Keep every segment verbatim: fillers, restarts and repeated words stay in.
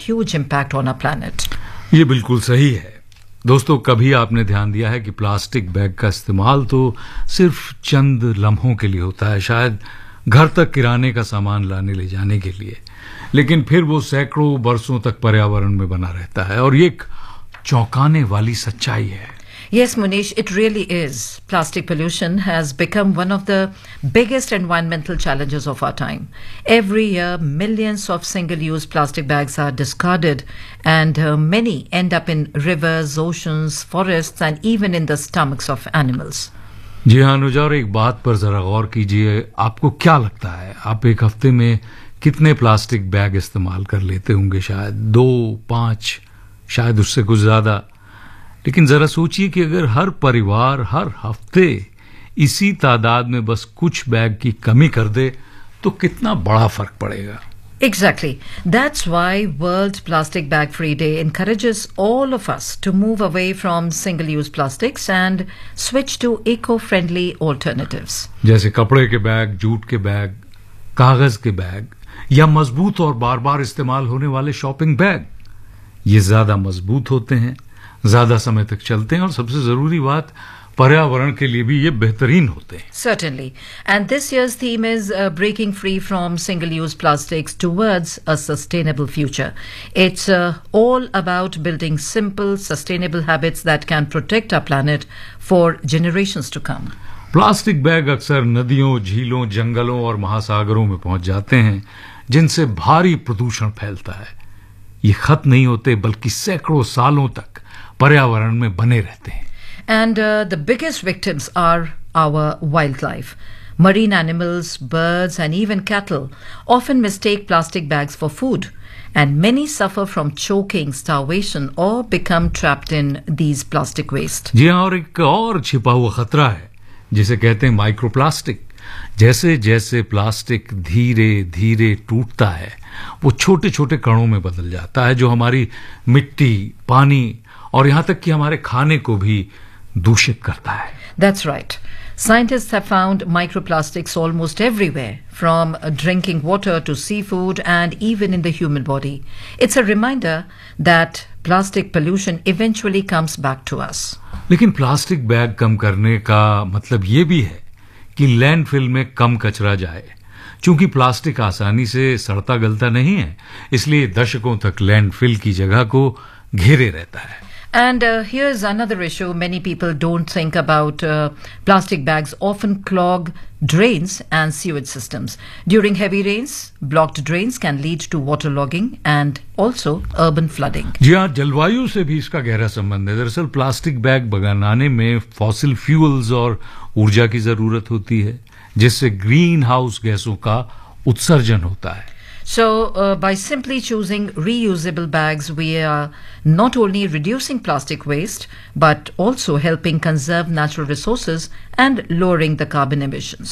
huge impact on our planet. ये बिल्कुल सही है। दोस्तों, कभी आपने ध्यान दिया है कि प्लास्टिक बैग का इस्तेमाल तो सिर्फ चंद लम्हों के लिए होता है, शायद घर तक किराने का सामान लाने ले जाने के लिए, लेकिन फिर वो सैकड़ों बरसों तक पर्यावरण में बना रहता है, और ये एक चौंकाने वाली सच्चाई है। Yes, Munish, it really is. Plastic pollution has become one of the biggest environmental challenges of our time. Every year, millions of single-use plastic bags are discarded, and uh, many end up in rivers, oceans, forests, and even in the stomachs of animals. जी हाँ अनुजा, और एक बात पर जरा गौर कीजिए, आपको क्या लगता है आप एक हफ्ते में कितने प्लास्टिक बैग इस्तेमाल कर लेते होंगे? शायद दो, पांच, शायद उससे कुछ ज्यादा। लेकिन जरा सोचिए कि अगर हर परिवार हर हफ्ते इसी तादाद में बस कुछ बैग की कमी कर दे तो कितना बड़ा फर्क पड़ेगा। Exactly. That's why World Plastic Bag Free Day encourages all of us to move away from single-use plastics and switch to eco-friendly alternatives. जैसे कपड़े के बैग, जूट के बैग, कागज के बैग, या मजबूत और बार बार इस्तेमाल होने वाले शॉपिंग बैग। ये ज्यादा मजबूत होते हैं, ज्यादा समय तक चलते हैं, और सबसे जरूरी बात, पर्यावरण के लिए भी ये बेहतरीन होते हैं। Certainly. And this year's theme is uh, breaking free from single-use plastics towards a sustainable future. It's uh, all about building simple, sustainable habits that can protect our planet for generations to come. Plastic bag अक्सर नदियों, झीलों, जंगलों और महासागरों में पहुंच जाते हैं, जिनसे भारी प्रदूषण फैलता है। ये खत्म नहीं होते, बल्कि सैकड़ों सालों तक पर्यावरण में बने रहते हैं। And uh, the biggest victims are our wildlife. Marine animals, birds, and even cattle often mistake plastic bags for food, and many suffer from choking, starvation, or become trapped in these plastic waste. जी हाँ, और एक और छिपा हुआ खतरा है जिसे कहते हैं माइक्रोप्लास्टिक। जैसे जैसे प्लास्टिक धीरे धीरे टूटता है, वो छोटे छोटे कणों में बदल जाता है, जो हमारी मिट्टी, पानी और यहाँ तक कि हमारे खाने को भी दूषित करता है। That's right. Scientists have found microplastics almost everywhere, from drinking water to seafood and even in the human body. It's a reminder that plastic pollution eventually comes back to us. लेकिन प्लास्टिक बैग कम करने का मतलब ये भी है कि landfill में कम कचरा जाए। चूंकि प्लास्टिक आसानी से सड़ता गलता नहीं है, इसलिए दशकों तक लैंडफिल की जगह को घेरे रहता है। And uh, here's another issue many people don't think about. Uh, plastic bags often clog drains and sewage systems. During heavy rains, blocked drains can lead to waterlogging and also urban flooding. जी हाँ, जलवायु से भी इसका गहरा संबंध है। दरअसल plastic bag बनाने में फॉसिल फ्यूल्स और ऊर्जा की जरूरत होती है, जिससे ग्रीन हाउस गैसों का उत्सर्जन होता है। So, uh, by simply choosing reusable bags, we are not only reducing plastic waste, but also helping conserve natural resources and lowering the carbon emissions.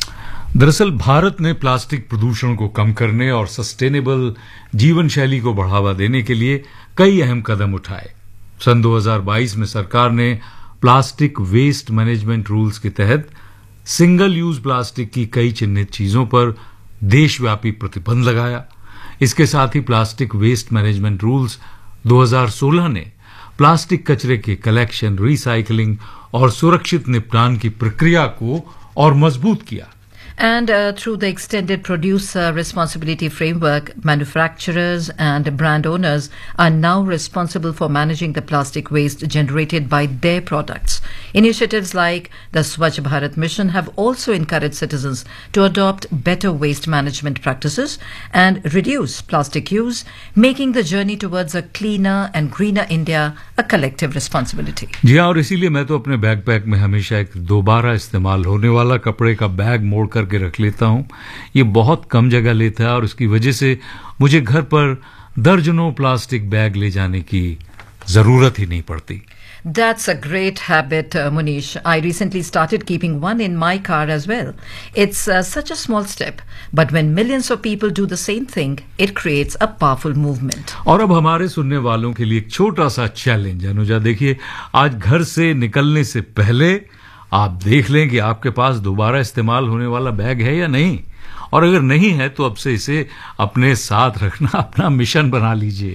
दरअसल भारत ने प्लास्टिक प्रदूषण को कम करने और सस्टेनेबल जीवन शैली को बढ़ावा देने के लिए कई अहम कदम उठाए। सन दो हज़ार बाईस में सरकार ने प्लास्टिक वेस्ट मैनेजमेंट रूल्स के तहत सिंगल यूज प्लास्टिक की कई चिन्हित चीजों पर देशव्यापी प्रतिबंध लगाया। इसके साथ ही प्लास्टिक वेस्ट मैनेजमेंट रूल्स दो हज़ार सोलह ने प्लास्टिक कचरे के कलेक्शन, रिसाइकलिंग और सुरक्षित निपटान की प्रक्रिया को और मजबूत किया। And uh, through the extended producer responsibility framework, manufacturers and brand owners are now responsible for managing the plastic waste generated by their products. Initiatives like the Swachh Bharat Mission have also encouraged citizens to adopt better waste management practices and reduce plastic use, making the journey towards a cleaner and greener India a collective responsibility. जी हाँ, और इसीलिए मैं तो अपने backpack में हमेशा एक दोबारा इस्तेमाल होने वाला कपड़े का बैग मोड़ कर के रख लेता हूं। ये बहुत कम जगह लेता है और इसकी वजह से मुझे घर पर दर्जनों प्लास्टिक बैग ले जाने की जरूरत ही नहीं पड़ती। That's a great habit, uh, Munish. I recently started keeping one in my car as well. It's uh, such a small step, but when millions of people do the same thing, it creates a powerful movement. और अब हमारे सुनने वालों के लिए एक छोटा सा चैलेंज। अनुजा, देखिए, आज घर से निकलने से पहले आप देख लें कि आपके पास दोबारा इस्तेमाल होने वाला बैग है या नहीं, और अगर नहीं है तो अब से इसे अपने साथ रखना अपना मिशन बना लीजिए।